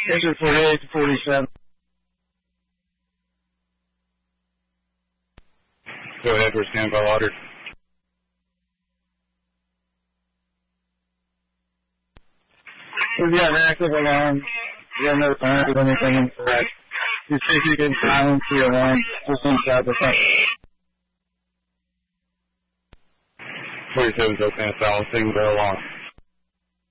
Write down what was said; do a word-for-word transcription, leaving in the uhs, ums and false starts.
Enter forty-eight to forty-seven. Go ahead, we're standing by water. We've got an active alarm. We have no signs of anything incorrect. You see if you can silence the alarm just inside the front. forty-seven's open and silencing the alarm.